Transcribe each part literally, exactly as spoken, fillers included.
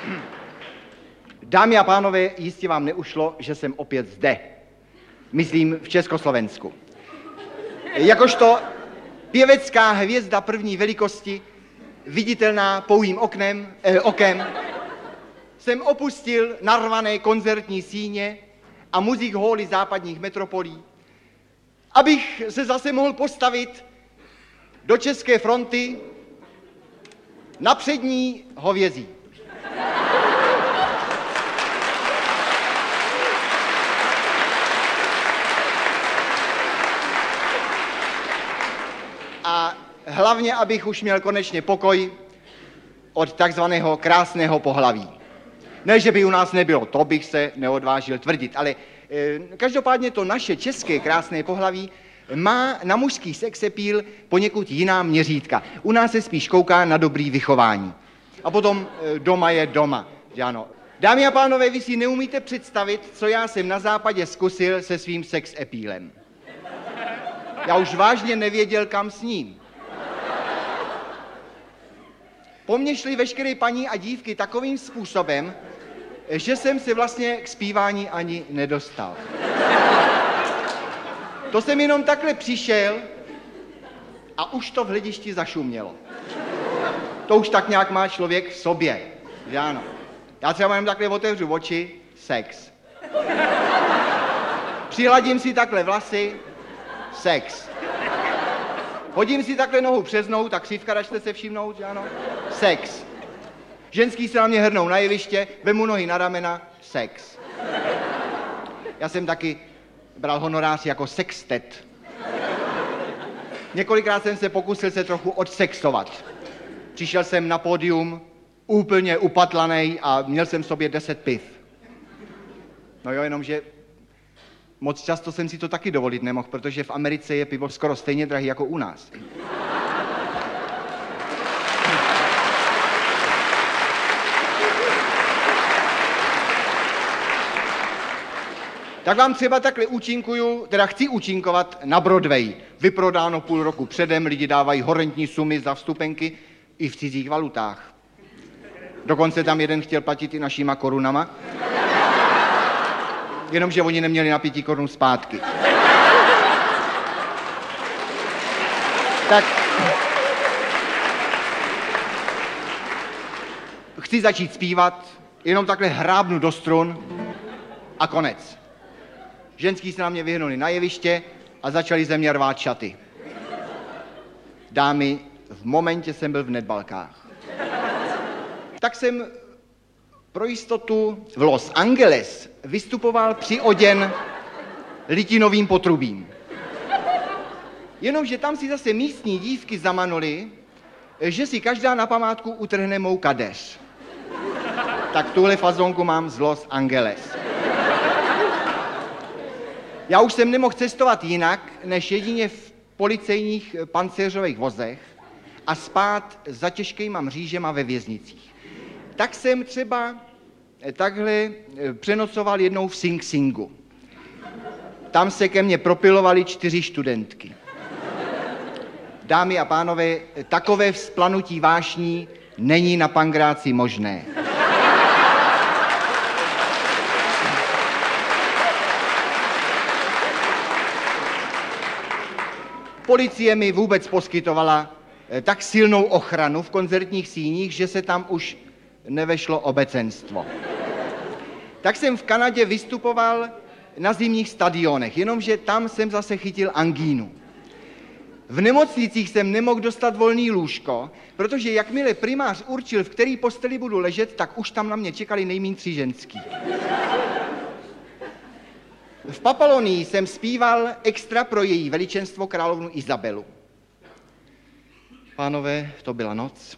Dámy a pánové, jistě vám neušlo, že jsem opět zde. Myslím v Československu. Jakožto pěvecká hvězda první velikosti, viditelná pouhým oknem, eh, okem, jsem opustil narvané koncertní síně a muzik hóly západních metropolí, abych se zase mohl postavit do České fronty na přední hovězí. A hlavně, abych už měl konečně pokoj od takzvaného krásného pohlaví. Ne, že by u nás nebylo, to bych se neodvážil tvrdit, ale e, každopádně to naše české krásné pohlaví má na mužský sexappeal poněkud jiná měřítka. U nás se spíš kouká na dobrý vychování. A potom e, doma je doma. Ano. Dámy a pánové, vy si neumíte představit, co já jsem na západě zkusil se svým sexappealem. Já už vážně nevěděl, kam s ním. Po mně šly veškeré paní a dívky takovým způsobem, že jsem se vlastně k zpívání ani nedostal. To jsem jenom takhle přišel a už to v hledišti zašumělo. To už tak nějak má člověk v sobě, že ano. Já třeba jenom takhle otevřu oči, sex. Přihladím si takhle vlasy, sex. Hodím si takhle nohu přes nohu, tak křivka, dačte se všimnout, že ano? Sex. Ženský se na mě hrnou na jeviště, vemu nohy na ramena, sex. Já jsem taky bral honorář jako sextet. Několikrát jsem se pokusil se trochu odsexovat. Přišel jsem na pódium úplně upatlanej a měl jsem v sobě deset piv. No jo, jenomže moc často jsem si to taky dovolit nemohl, protože v Americe je pivo skoro stejně drahý jako u nás. Tak vám třeba takhle účinkuju, teda chci účinkovat na Broadway. Vyprodáno půl roku předem, lidi dávají horentní sumy za vstupenky i v cizích valutách. Dokonce tam jeden chtěl platit i našima korunama. Jenomže oni neměli na pěti korun zpátky. Tak chci začít zpívat, jenom takhle hrábnu do strun a konec. Ženský se na mě vyhnuli na jeviště a začali ze mě rvát šaty. Dámy, v momentě jsem byl v nedbalkách. Tak jsem pro jistotu v Los Angeles vystupoval přioděn litinovým potrubím. Jenomže tam si zase místní dívky zamanuli, že si každá na památku utrhne mou kadeř. Tak tuhle fazonku mám z Los Angeles. Já už jsem nemohl cestovat jinak, než jedině v policejních pancéřových vozech a spát za těžkýma mřížema ve věznicích. Tak jsem třeba takhle přenocoval jednou v Sing Singu. Tam se ke mně propilovaly čtyři studentky. Dámy a pánové, takové vzplanutí vášní není na Pangráci možné. Policie mi vůbec poskytovala tak silnou ochranu v koncertních síních, že se tam už nevešlo obecenstvo. Tak jsem v Kanadě vystupoval na zimních stadionech, jenomže tam jsem zase chytil angínu. V nemocnicích jsem nemohl dostat volný lůžko, protože jakmile primář určil, v který posteli budu ležet, tak už tam na mě čekali nejmíň tři ženský. V Papalonii jsem zpíval extra pro její veličenstvo královnu Izabelu. Pánové, to byla noc.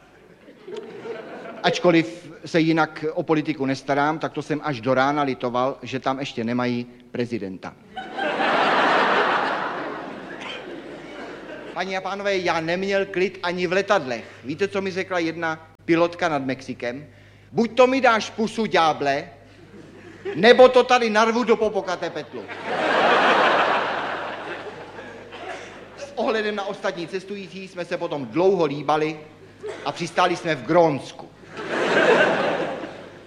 Ačkoliv se jinak o politiku nestarám, tak to jsem až do rána litoval, že tam ještě nemají prezidenta. Paní a pánové, já neměl klid ani v letadlech. Víte, co mi řekla jedna pilotka nad Mexikem? Buď to mi dáš pusu, ďáble, nebo to tady narvu do popokate petlu. S ohledem na ostatní cestující jsme se potom dlouho líbali a přistáli jsme v Grónsku.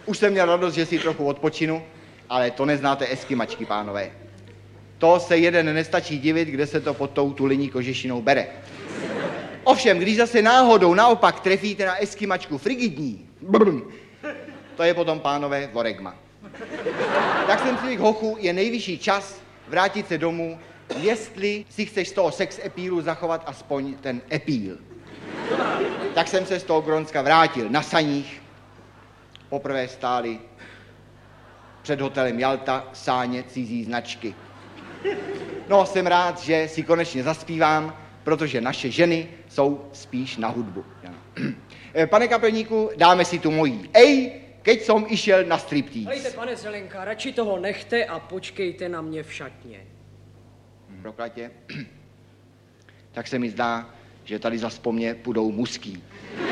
Už jsem měl radost, že si trochu odpočinu, ale to neznáte eskimačky, pánové. To se jeden nestačí divit, kde se to pod tou tulení kožešinou bere. Ovšem, když zase náhodou naopak trefíte na eskimačku frigidní, brm, to je potom, pánové, voregma. Tak jsem si řekl, hochu, je nejvyšší čas vrátit se domů, jestli si chceš z toho sex epílu zachovat aspoň ten epíl. Tak jsem se z toho Grónska vrátil na saních. Poprvé stáli před hotelem Jalta sáně cizí značky. No, jsem rád, že si konečně zaspívám, protože naše ženy jsou spíš na hudbu. Pane kapelníku, dáme si tu mojí. Ej, keď som išel na striptease. Hejte, pane Zelenka, radši toho nechte a počkejte na mě v šatně. Proklatě. Tak se mi zdá, že tady zas po mně půjdou muský.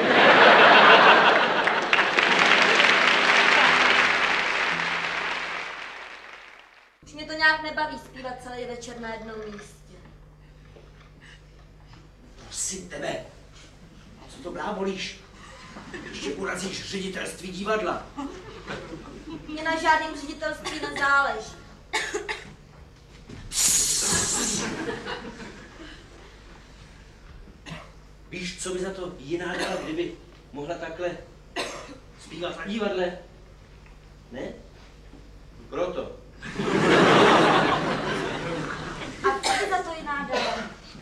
Už mě to nějak nebaví zpívat celý večer na jednom místě. Prosím tebe, co to blábolíš? Ještě urazíš ředitelství divadla. Mně na žádném ředitelství nezáleží. Víš, co by za to jiná dala, kdyby mohla takhle zpívat na divadle? Ne? Proto. A co by za to jiná dala?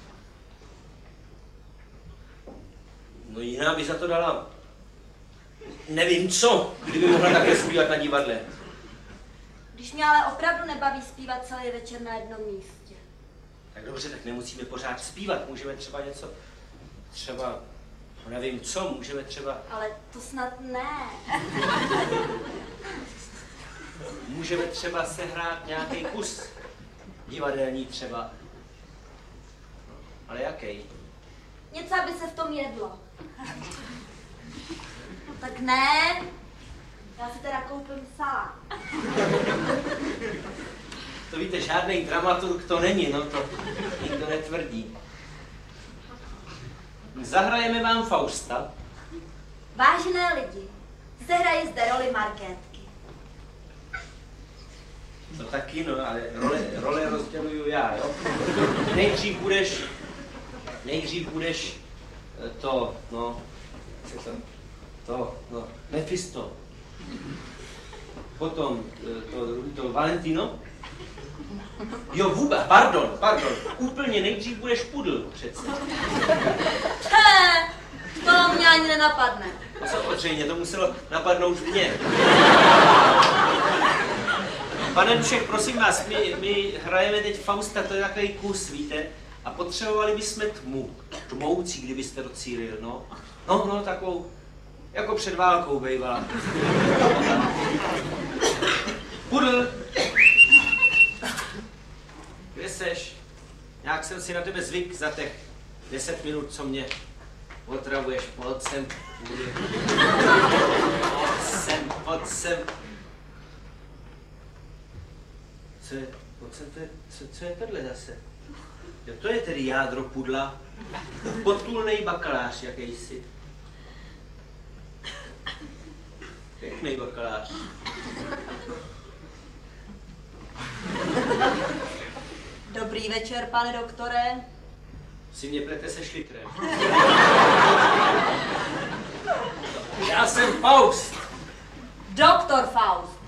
No jiná by za to dala... Nevím co, kdyby mohla takhle zpívat na divadle. Když mě ale opravdu nebaví zpívat celý večer na jednom místě. Tak dobře, tak nemusíme pořád zpívat, můžeme třeba něco... Třeba... No nevím co, můžeme třeba... Ale to snad ne. Můžeme třeba sehrát nějaký kus divadelní třeba. Ale jaký? Něco, aby se v tom jedlo. No tak ne. Já si teda koupím sám. To víte, žádný dramaturg to není, no to nikdo netvrdí. Zahrajeme vám Fausta. Vážené lidi, sehraji zde roli Markétky. To taky, no, ale role, role rozděluju já, jo. Nejdřív budeš, nejdřív budeš to, no, co to, to, no, Mephisto. Potom to, to Valentino. Jo, vůbec, pardon, pardon, úplně nejdřív budeš pudl, přece. He, to mě ani nenapadne. No samozřejmě, to muselo napadnout mě. Pane Dušek, prosím vás, my, my hrajeme teď Fausta, to je takový kus, víte, a potřebovali bychom tmu, tmoucí, kdybyste docílil, no. No, no, takovou, jako před válkou bejvala. Pudl! Kde seš? Nějak jsem si na tebe zvyk za těch deset minut, co mě otravuješ. Pojď sem, půjde. Pojď sem, pojď sem. Co je, pojď sem, to je, co, co je tohle zase? Jo, to je tedy jádro pudla. Potulnej bakalář jakýsi. Pěknej bakalář. Dobrý večer, pane doktore. Si mě plete se šlitrem. Já jsem Faust. Doktor Faust.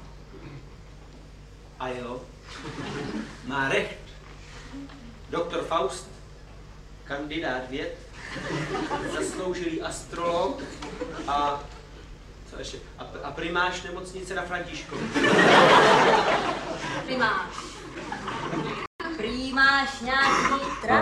A jo, má recht. Doktor Faust, kandidát věd, zasloužilý astrolog a co ještě? A, a primář nemocnice na Františkově. Primář. Primář nějaký tra...